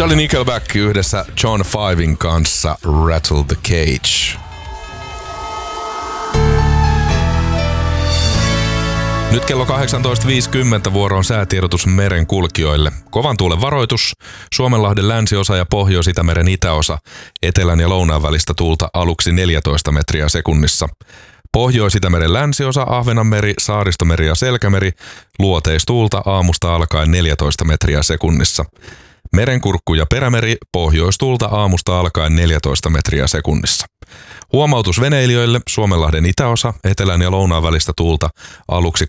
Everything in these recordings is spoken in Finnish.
Oli Nickelback yhdessä John Fiven kanssa Rattle the Cage. Nyt kello 18.50 vuoroon säätiedotus merenkulkijoille. Kovan tuulen varoitus, Suomenlahden länsiosa ja Pohjois-Itämeren itäosa, etelän ja lounaan välistä tuulta aluksi 14 metriä sekunnissa. Pohjois-Itämeren länsiosa, Ahvenanmeri, Saaristomeri ja Selkämeri, luoteistuulta aamusta alkaen 14 metriä sekunnissa. Merenkurkku ja Perämeri, pohjoistuulta aamusta alkaen 14 metriä sekunnissa. Huomautus veneilijöille, Suomenlahden itäosa, etelän ja lounaan välistä tuulta aluksi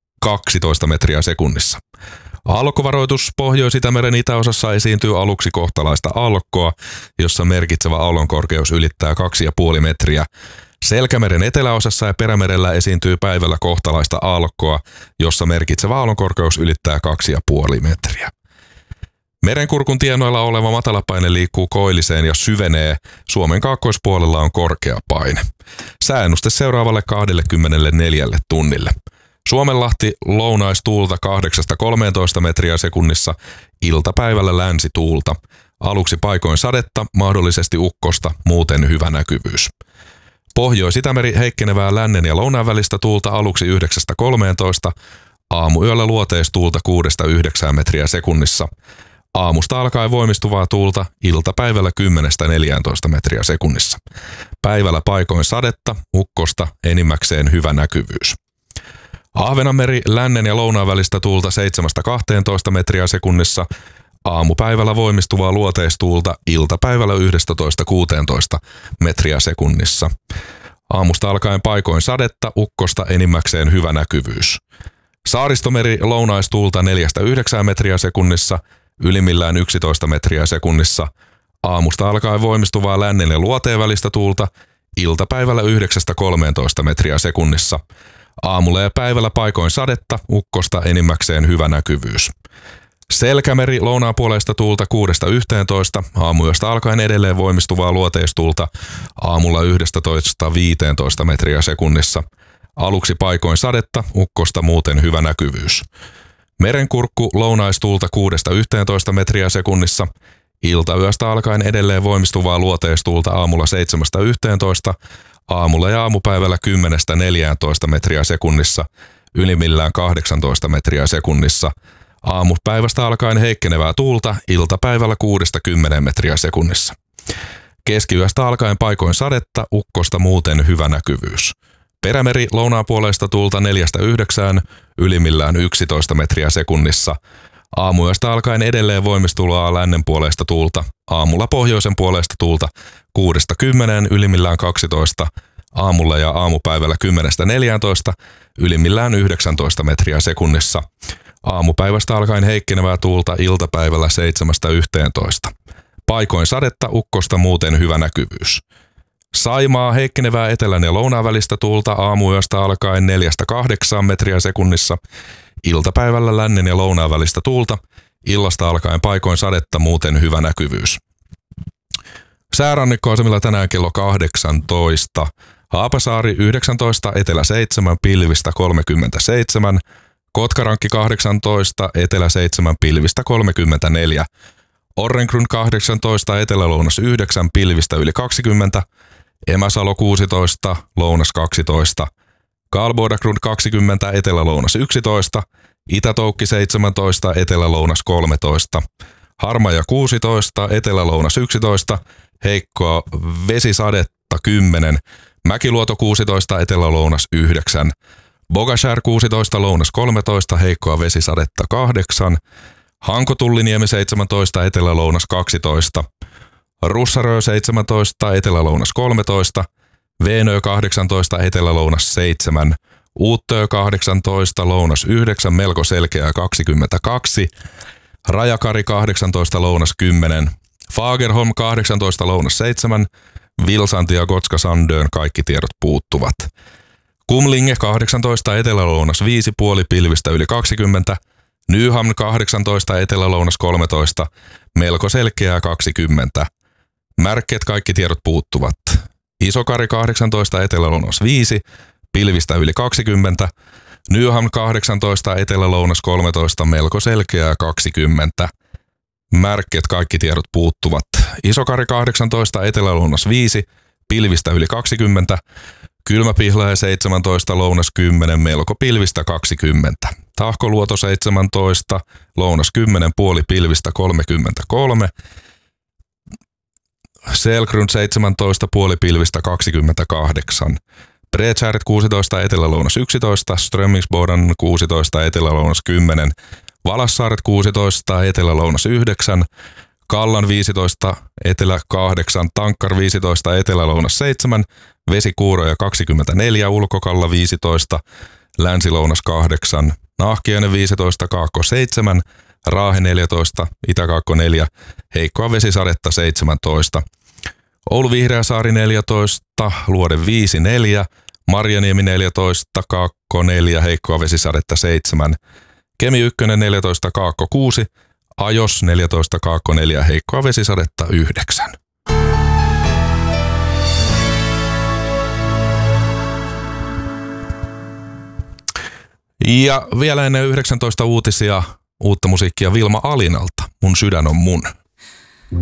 12 metriä sekunnissa. Aallokkovaroitus, Pohjois-Itämeren itäosassa esiintyy aluksi kohtalaista aallokkoa, jossa merkitsevä aallonkorkeus ylittää 2,5 metriä. Selkämeren eteläosassa ja Perämerellä esiintyy päivällä kohtalaista aallokkoa, jossa merkitsevä aallonkorkeus ylittää 2,5 metriä. Merenkurkun tienoilla oleva matalapaine liikkuu koilliseen ja syvenee. Suomen kaakkoispuolella on korkea paine. Sääennuste seuraavalle 24 tunnille. Suomenlahti lounaistuulta 8-13 metriä sekunnissa, iltapäivällä länsituulta. Aluksi paikoin sadetta, mahdollisesti ukkosta, muuten hyvä näkyvyys. Pohjois-Itämeri heikkenevää lännen ja lounaan välistä tuulta aluksi 9-13, aamuyöllä luoteistuulta 6-9 metriä sekunnissa. Aamusta alkaen voimistuvaa tuulta, iltapäivällä 10-14 metriä sekunnissa. Päivällä paikoin sadetta, ukkosta, enimmäkseen hyvä näkyvyys. Ahvenanmeri lännen ja lounaan välistä tuulta 7-12 metriä sekunnissa. Aamupäivällä voimistuvaa luoteistuulta, iltapäivällä 11-16 metriä sekunnissa. Aamusta alkaen paikoin sadetta, ukkosta, enimmäkseen hyvä näkyvyys. Saaristomeri lounaistuulta 4-9 metriä sekunnissa, ylimmillään 11 metriä sekunnissa. Aamusta alkaen voimistuvaa lännen ja luoteen välistä tuulta, iltapäivällä 9-13 metriä sekunnissa. Aamulla ja päivällä paikoin sadetta, ukkosta, enimmäkseen hyvä näkyvyys. Selkämeri lounaanpuoleista tuulta 6-11, aamuyöstä alkaen edelleen voimistuvaa luoteistuulta, aamulla 11-15 metriä sekunnissa. Aluksi paikoin sadetta, ukkosta, muuten hyvä näkyvyys. Merenkurkku lounaistuulta 6-11 metriä sekunnissa, iltayöstä alkaen edelleen voimistuvaa luoteistuulta aamulla 7-11, aamulla ja aamupäivällä 10-14 metriä sekunnissa, ylimmillään 18 metriä sekunnissa. Aamupäivästä alkaen heikkenevää tuulta, iltapäivällä 6-10 metriä sekunnissa. Keskiyöstä alkaen paikoin sadetta, ukkosta, muuten hyvä näkyvyys. Perämeri lounaanpuoleista tuulta 4-9, ylimmillään 11 metriä sekunnissa. Aamuyöstä alkaen edelleen voimistuvaa lännen puoleista tuulta, aamulla pohjoisen puoleista tuulta 6-10, ylimmillään 12, aamulla ja aamupäivällä 10-14, ylimmillään 19 metriä sekunnissa. Aamupäivästä alkaen heikkenevää tuulta, iltapäivällä 7-11. Paikoin sadetta, ukkosta, muuten hyvä näkyvyys. Saimaa heikkenevää etelän ja lounaan välistä tuulta aamuyöstä alkaen 4-8 metriä sekunnissa, iltapäivällä lännen ja lounaan välistä tuulta, illasta alkaen paikoin sadetta, muuten hyvä näkyvyys. Säärannikkoasemilla tänään kello 18, Haapasaari 19, etelä 7, pilvistä 37, Kotkarankki 18, etelä 7, pilvistä 34, Orrengrund 18, etelä-lounas 9, pilvistä yli 20, Emäsalo 16, lounas 12, Karlbodagrund 20, etelä-lounas 11, Itätoukki 17, etelä-lounas 13, Harmaja 16, etelä-lounas 11, heikkoa vesisadetta 10, Mäkiluoto 16, etelä-lounas 9, Bogashär 16, lounas 13, heikkoa vesisadetta 8, Hanko-Tulliniemi 17, etelä-lounas 12, Russarö 17, etelä-lounas 13, Veenö 18, etelä-lounas 7, Uuttöö 18, lounas 9, melko selkeää 22, Rajakari 18, lounas 10, Fagerholm 18, lounas 7, Vilsanti ja Gotska Sandön kaikki tiedot puuttuvat. Kumlinge 18, etelä-lounas 5, puoli pilvistä yli 20, Nyhamn 18, etelä-lounas 13, melko selkeää 20. Märket kaikki tiedot puuttuvat. Isokari 18, etelä-lounas 5, pilvistä yli 20, Nyhamn 18, etelä-lounas 13, melko selkeää 20. Märket kaikki tiedot puuttuvat. Isokari 18, Etelä-Lounas 5, pilvistä yli 20. Kylmäpihlaja 17, Lounas 10, melko pilvistä 20. Tahkoluoto 17, Lounas 10, puoli pilvistä 33. Selgrund 17, puoli pilvistä 28. Bredskäret 16, Etelä-Lounas 11, Strömmingsboden 16, Etelä-Lounas 10. Valassaaret 16, Etelä-Lounas 9, Kallan 15, Etelä 8, Tankkar 15, Etelä-Lounas 7, Vesikuuroja 24, Ulkokalla 15, Länsi-Lounas 8, Nahkiainen 15, Kaakko 7, Raahe 14, Itä-Kaakko 4, heikkoa vesisadetta 17. Oulu Vihreäsaari 14, Luode 5, 4, Marjaniemi 14, Kaakko 4, heikkoa vesisadetta 7. Kemi 1, 14, Kaakko 6, Ajos 14, Kaakko 4, heikkoa vesisadetta 9. Ja vielä ennen 19 uutisia uutta musiikkia Vilma Alinalta. Mun sydän on mun.